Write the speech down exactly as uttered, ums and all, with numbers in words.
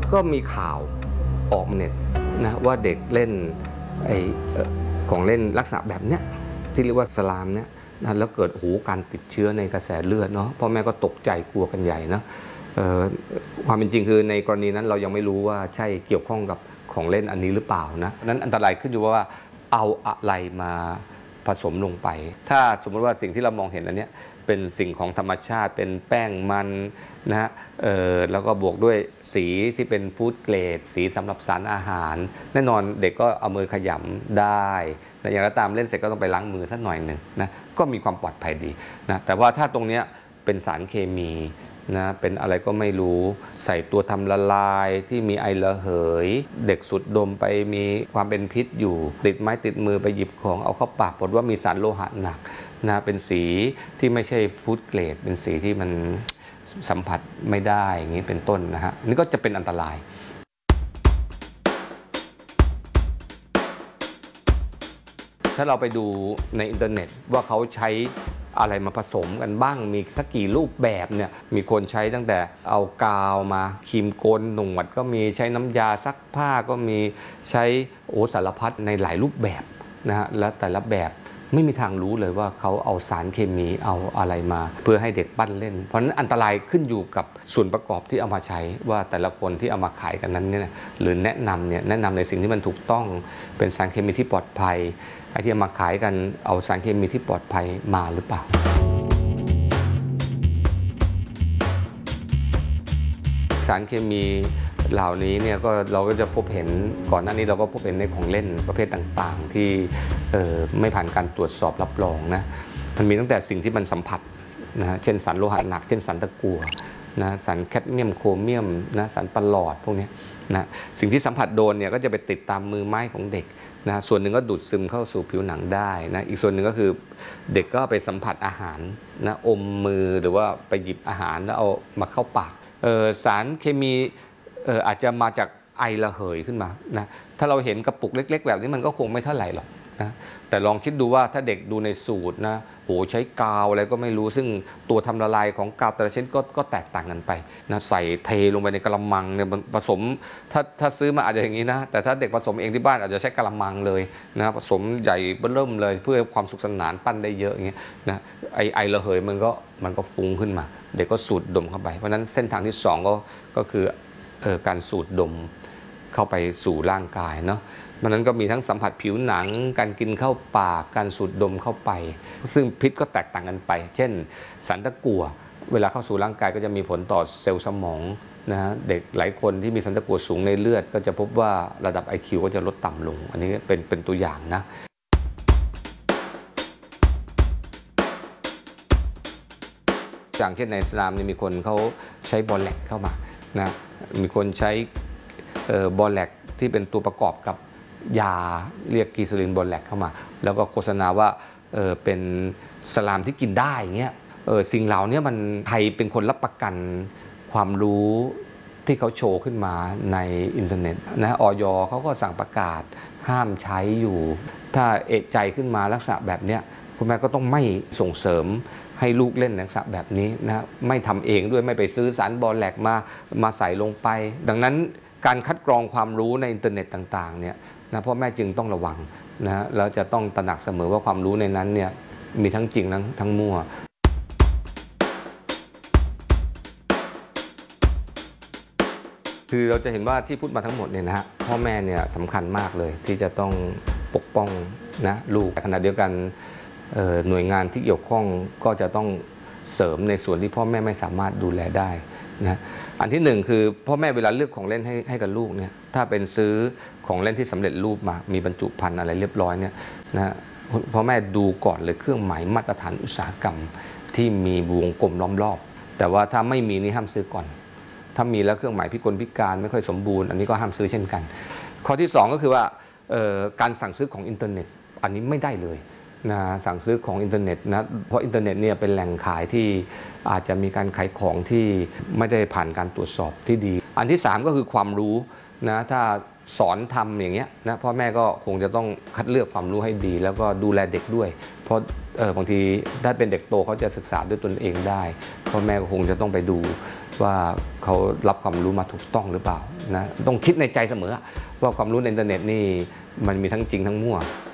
ก็มีข่าวออกเน็ตนะว่าเด็กเล่นไอ้ของเล่นลักษณะแบบเนี้ยที่เรียกว่าสลามเนี่ยนะแล้วเกิดหูการติดเชื้อในกระแสเลือดเนาะพ่อแม่ก็ตกใจกลัวกันใหญ่นะความเป็นจริงคือในกรณีนั้นเรายังไม่รู้ว่าใช่เกี่ยวข้องกับของเล่นอันนี้หรือเปล่านะนั้นอันตรายขึ้นอยู่ว่าเอาอะไรมาผสมลงไปถ้าสมมติว่าสิ่งที่เรามองเห็นอันนี้เป็นสิ่งของธรรมชาติเป็นแป้งมันนะฮะแล้วก็บวกด้วยสีที่เป็นฟู้ดเกรดสีสำหรับสารอาหารแน่นอนเด็กก็เอามือขยำได้แต่อย่างไรตามเล่นเสร็จก็ต้องไปล้างมือสักหน่อยหนึ่งนะก็มีความปลอดภัยดีนะแต่ว่าถ้าตรงนี้เป็นสารเคมีนะเป็นอะไรก็ไม่รู้ใส่ตัวทำละลายที่มีไอระเหยเด็กสุดดมไปมีความเป็นพิษอยู่ติดไม้ติดมือไปหยิบของเอาเข้าปากปรากฏว่ามีสารโลหะหนักนะเป็นสีที่ไม่ใช่ฟู้ดเกรดเป็นสีที่มันสัมผัสไม่ได้อย่างนี้เป็นต้นนะฮะนี่ก็จะเป็นอันตรายถ้าเราไปดูในอินเทอร์เน็ตว่าเขาใช้อะไรมาผสมกันบ้างมีสักกี่รูปแบบเนี่ยมีคนใช้ตั้งแต่เอากาวมาครีมโกนหนวดก็มีใช้น้ำยาซักผ้าก็มีใช้โอสารพัดในหลายรูปแบบนะฮะและแต่ละแบบไม่มีทางรู้เลยว่าเขาเอาสารเคมีเอาอะไรมาเพื่อให้เด็กปั้นเล่นเพราะฉะนั้นอันตรายขึ้นอยู่กับส่วนประกอบที่เอามาใช้ว่าแต่ละคนที่เอามาขายกันนั้นเนี่ยหรือแนะนำเนี่ยแนะนำในสิ่งที่มันถูกต้องเป็นสารเคมีที่ปลอดภัยไอ้ที่เอามาขายกันเอาสารเคมีที่ปลอดภัยมาหรือเปล่าสารเคมีเหล่านี้เนี่ยก็เราก็จะพบเห็นก่อนหน้านี้เราก็พบเห็นในของเล่นประเภทต่างๆที่ไม่ผ่านการตรวจสอบรับรองนะมันมีตั้งแต่สิ่งที่มันสัมผัสนะเช่นสารโลหะหนักเช่นสารตะกั่วนะสารแคดเมียมโครเมียมนะสารปรอดพวกนี้นะสิ่งที่สัมผัสโดนเนี่ยก็จะไปติดตามมือไม้ของเด็กนะส่วนหนึ่งก็ดูดซึมเข้าสู่ผิวหนังได้นะอีกส่วนหนึ่งก็คือเด็กก็ไปสัมผัสอาหารนะอมมือหรือว่าไปหยิบอาหารแล้วเอามาเข้าปากสารเคมีอาจจะมาจากไอระเหยขึ้นมานะถ้าเราเห็นกระปุกเล็กๆแบบนี้มันก็คงไม่เท่าไหร่หรอกนะแต่ลองคิดดูว่าถ้าเด็กดูในสูตรนะโหใช้กาวอะไรก็ไม่รู้ซึ่งตัวทำละลายของกาวแต่ละชนิดก็ก็แตกต่างกันไปนะใส่เทลงไปในกระมังเนี่ยผสมถ้าถ้าซื้อมาอาจจะอย่างนี้นะแต่ถ้าเด็กผสมเองที่บ้านอาจจะใช้กระมังเลยนะผสมใหญ่เริ่มเลยเพื่อความสุขสนานปั้นได้เยอะอย่างเงี้ยนะไอไอระเหยมันก็มันก็ฟุ้งขึ้นมาเด็กก็สูดดมเข้าไปเพราะนั้นเส้นทางที่สองก็ก็คือการสูดดมเข้าไปสู่ร่างกายเนาะมันนั้นก็มีทั้งสัมผัสผิวหนังการกินเข้าปากการสูดดมเข้าไปซึ่งพิษก็แตกต่างกันไปเช่นสารตะกั่วเวลาเข้าสู่ร่างกายก็จะมีผลต่อเซลล์สมองนะฮะเด็กหลายคนที่มีสารตะกั่วสูงในเลือดก็จะพบว่าระดับ ไอ คิว ก็จะลดต่ำลงอันนี้เป็นเป็นตัวอย่างนะอย่างเช่นในอิสลามนี่มีคนเขาใช้บอลแลกเข้ามานะมีคนใช้บอลแลกที่เป็นตัวประกอบกับยาเรียกกีซาลินบอลแลกเข้ามาแล้วก็โฆษณาว่า เ, เป็นสลามที่กินได้เงี้ยสิ่งเหล่านี้มันไทยเป็นคนรับประกันความรู้ที่เขาโชว์ขึ้นมาในอินเทอร์เน็ตนะอย.เขาก็สั่งประกาศห้ามใช้อยู่ถ้าเอะใจขึ้นมาลักษณะแบบนี้คุณแม่ก็ต้องไม่ส่งเสริมให้ลูกเล่นลักษณะแบบนี้นะไม่ทำเองด้วยไม่ไปซื้อสารบอลแลกมามาใส่ลงไปดังนั้นการคัดกรองความรู้ในอินเทอร์เน็ตต่างๆเนี่ยนะพ่อแม่จึงต้องระวังนะแล้วจะต้องตระหนักเสมอว่าความรู้ในนั้นเนี่ยมีทั้งจริงทั้งทั้งมั่วคือเราจะเห็นว่าที่พูดมาทั้งหมดเนี่ยนะฮะพ่อแม่เนี่ยสำคัญมากเลยที่จะต้องปกป้องนะลูกขณะเดียวกันหน่วยงานที่เกี่ยวข้องก็จะต้องเสริมในส่วนที่พ่อแม่ไม่สามารถดูแลได้นะอันที่หนึ่งคือพ่อแม่เวลาเลือกของเล่นให้ให้กับลูกเนี่ยถ้าเป็นซื้อของเล่นที่สำเร็จรูปมามีบรรจุภัณฑ์อะไรเรียบร้อยเนี่ยนะพ่อแม่ดูก่อนเลยเครื่องหมายมาตรฐานอุตสาหกรรมที่มีวงกลมล้อมรอบแต่ว่าถ้าไม่มีนี่ห้ามซื้อก่อนถ้ามีแล้วเครื่องหมายพิกลพิการไม่ค่อยสมบูรณ์อันนี้ก็ห้ามซื้อเช่นกันข้อที่สองก็คือว่าการสั่งซื้อของอินเทอร์เน็ตอันนี้ไม่ได้เลยนะสั่งซื้อของอินเทอร์เน็ตนะเพราะอินเทอร์เน็ตเนี่ยเป็นแหล่งขายที่อาจจะมีการขายของที่ไม่ได้ผ่านการตรวจสอบที่ดีอันที่สามก็คือความรู้นะถ้าสอนทำอย่างเงี้ยนะพ่อแม่ก็คงจะต้องคัดเลือกความรู้ให้ดีแล้วก็ดูแลเด็กด้วยเพราะเออบางทีถ้าเป็นเด็กโตเขาจะศึกษาด้วยตนเองได้พ่อแม่ก็คงจะต้องไปดูว่าเขารับความรู้มาถูกต้องหรือเปล่านะต้องคิดในใจเสมอว่าความรู้ในอินเทอร์เน็ตนี่มันมีทั้งจริงทั้งมั่ว